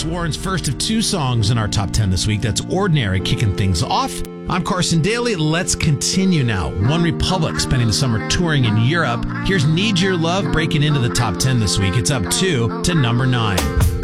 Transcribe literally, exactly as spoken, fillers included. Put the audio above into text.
Warren's first of two songs in our top ten this week. That's Ordinary kicking things off. I'm Carson Daly. Let's continue now. One Republic spending the summer touring in Europe. Here's Need Your Love breaking into the top ten this week. It's up two to number nine.